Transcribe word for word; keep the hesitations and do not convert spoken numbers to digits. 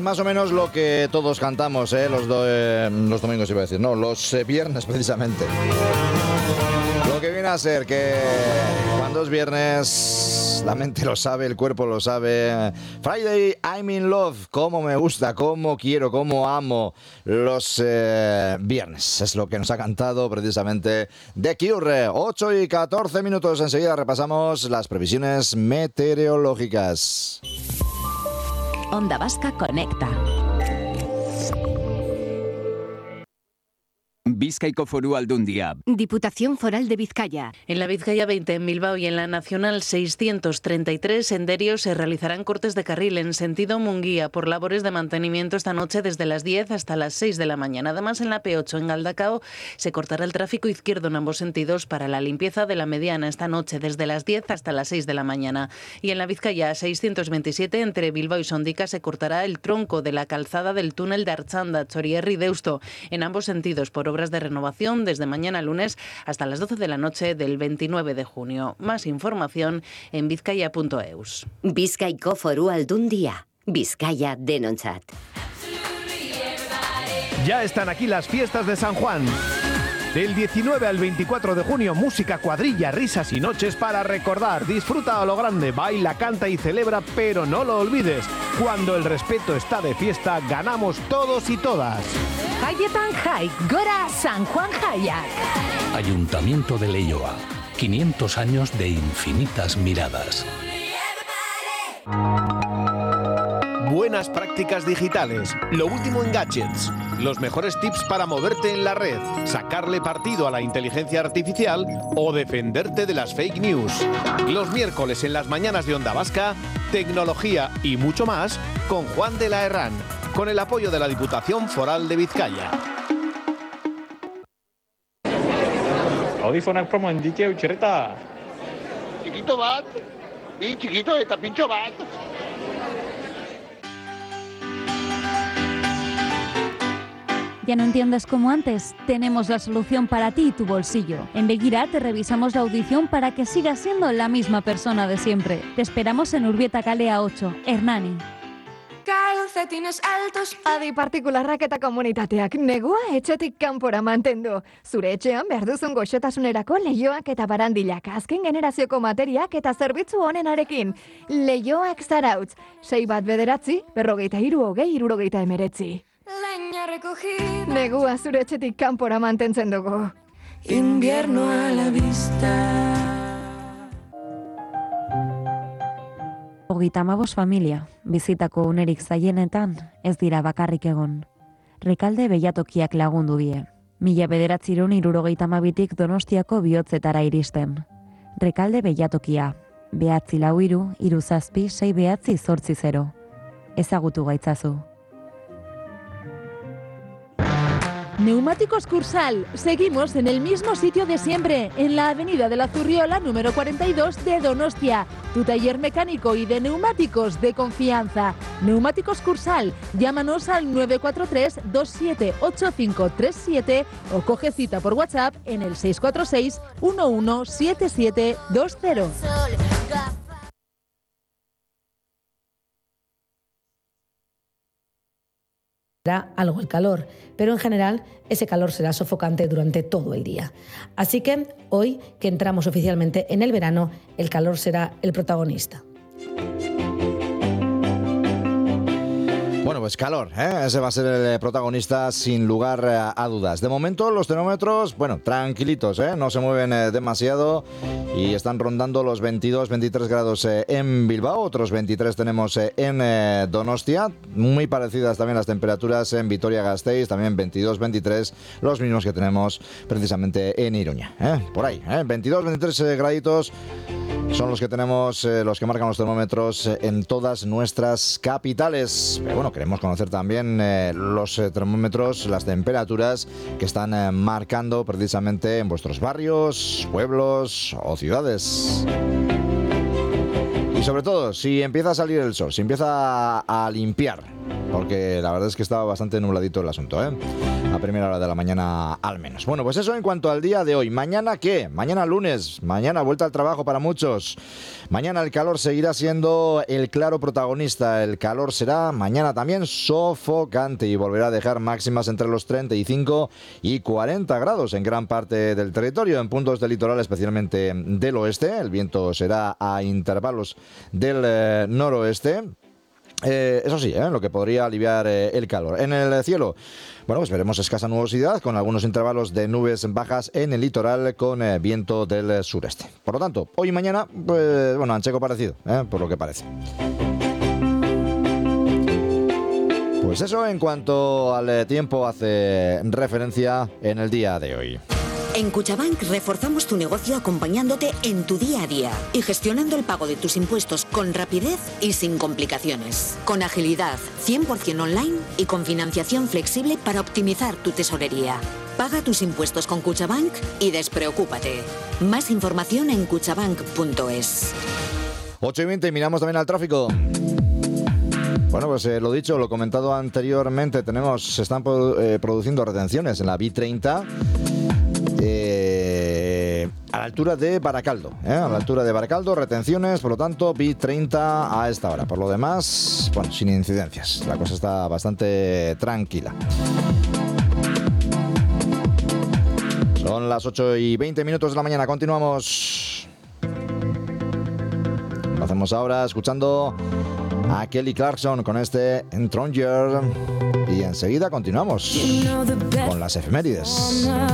más o menos lo que todos cantamos, ¿eh? Los, do, eh, los domingos iba a decir, no, los eh, viernes precisamente. Lo que viene a ser que cuando es viernes, la mente lo sabe, el cuerpo lo sabe. Friday, I'm in love. Cómo me gusta, cómo quiero, cómo amo los eh, viernes. Es lo que nos ha cantado precisamente The Cure. ocho y catorce minutos. Enseguida repasamos las previsiones meteorológicas. Onda Vasca Conecta. Bizkaiko Foru Aldundia. Diputación Foral de Vizcaya. En la Vizcaya veinte, en Bilbao y en la Nacional seiscientos treinta y tres en Derio se realizarán cortes de carril en sentido Munguía por labores de mantenimiento esta noche desde las diez hasta las seis de la mañana. Además, en la P ocho en Galdacao se cortará el tráfico izquierdo en ambos sentidos para la limpieza de la mediana esta noche desde las diez hasta las seis de la mañana. Y en la Vizcaya seiscientos veintisiete entre Bilbao y Sondica se cortará el tronco de la calzada del túnel de Archanda, Chorierri, Deusto en ambos sentidos por obras de renovación desde mañana lunes hasta las doce de la noche del veintinueve de junio. Más información en bizkaia punto eus. Bizkaiko Foru Aldundia. Vizcaya denontzat. Ya están aquí las fiestas de San Juan. Del diecinueve al veinticuatro de junio, música, cuadrilla, risas y noches para recordar. Disfruta a lo grande, baila, canta y celebra, pero no lo olvides. Cuando el respeto está de fiesta, ganamos todos y todas. Jaietan jai, gora San Juan Jaiak. Ayuntamiento de Leioa. quinientos años de infinitas miradas. Buenas prácticas digitales, lo último en gadgets, los mejores tips para moverte en la red, sacarle partido a la inteligencia artificial o defenderte de las fake news. Los miércoles en las mañanas de Onda Vasca, tecnología y mucho más con Juan de la Herrán, con el apoyo de la Diputación Foral de Vizcaya. Audifonak promo endike utxereta. Chiquito bat, bi chiquito eta pintxo bat. ¿Ya no entiendes como antes? Tenemos la solución para ti y tu bolsillo. En Begira te revisamos la audición para que sigas siendo la misma persona de siempre. Te esperamos en Urbieta Kalea ocho, Hernani. Calcetines altos. Adi partikularrak eta komunitateak negua etxetik kanpora mantendu. Zure etxean behar duzun goxotasunerako leioak eta barandilak, azken generazioko materiak eta zerbitzu honenarekin. Leioak Zarautz, sei bat bederatzi, berrogeita hiru hogei hirurogeita emeretzi. Negua zure etxetik kanpora mantentzen dugu. Invierno a la vista. Hogeita hamabos familia, bizitako unerik zaienetan ez dira bakarrik egon. Rekalde behiatokiak lagundu die. Mila bederatziron hirurogeita hamabitik Donostiako bihotzetara iristen. Rekalde behiatokia, behatzi lau hiru, hiru zazpi, sei behatzi zortzi zero. Ezagutu gaitzazu. Neumáticos Cursal. Seguimos en el mismo sitio de siempre, en la avenida de la Zurriola número cuarenta y dos de Donostia. Tu taller mecánico y de neumáticos de confianza. Neumáticos Cursal. Llámanos al nueve cuatro tres, dos siete ocho cinco tres siete o coge cita por WhatsApp en el seis cuatro seis, uno uno siete siete dos cero. Algo el calor, pero en general ese calor será sofocante durante todo el día. Así que hoy, que entramos oficialmente en el verano, el calor será el protagonista. Bueno, pues calor, ¿eh? Ese va a ser el protagonista sin lugar a dudas. De momento los termómetros, bueno, tranquilitos, ¿eh? No se mueven eh, demasiado y están rondando los veintidós, veintitrés grados eh, en Bilbao, otros veintitrés tenemos eh, en eh, Donostia, muy parecidas también las temperaturas en Vitoria-Gasteiz, también veintidós, veintitrés, los mismos que tenemos precisamente en Iruña, ¿eh? Por ahí, ¿eh? veintidós, veintitrés eh, graditos. Son los que tenemos, eh, los que marcan los termómetros eh, en todas nuestras capitales. Pero bueno, queremos conocer también eh, los eh, termómetros, las temperaturas que están eh, marcando precisamente en vuestros barrios, pueblos o ciudades. Y sobre todo, si empieza a salir el sol, si empieza a, a limpiar, porque la verdad es que estaba bastante nubladito el asunto, ¿eh? A primera hora de la mañana al menos. Bueno, pues eso en cuanto al día de hoy. ¿Mañana qué? Mañana lunes, mañana vuelta al trabajo para muchos. Mañana el calor seguirá siendo el claro protagonista. El calor será mañana también sofocante y volverá a dejar máximas entre los treinta y cinco y cuarenta grados en gran parte del territorio. En puntos del litoral, especialmente del oeste, el viento será a intervalos del eh, noroeste. Eh, eso sí, ¿eh? Lo que podría aliviar eh, el calor. En el cielo, bueno, pues veremos escasa nubosidad con algunos intervalos de nubes bajas en el litoral con eh, viento del sureste. Por lo tanto, hoy y mañana, pues bueno, ancheco parecido, ¿eh? Por lo que parece. Pues eso en cuanto al tiempo hace referencia en el día de hoy. En Cuchabank reforzamos tu negocio acompañándote en tu día a día y gestionando el pago de tus impuestos con rapidez y sin complicaciones. Con agilidad, cien por ciento online y con financiación flexible para optimizar tu tesorería. Paga tus impuestos con Cuchabank y despreocúpate. Más información en cuchabank punto es. ocho y veinte, miramos también al tráfico. Bueno, pues eh, lo dicho, lo comentado anteriormente, tenemos, se están eh, produciendo retenciones en la B treinta. Eh, a la altura de Baracaldo, ¿eh? a la altura de Baracaldo, retenciones, por lo tanto, B treinta a esta hora. Por lo demás, bueno, sin incidencias, la cosa está bastante tranquila. Son las ocho y veinte minutos de la mañana, continuamos. Lo hacemos ahora escuchando a Kelly Clarkson con este Entronger y enseguida continuamos con las efemérides.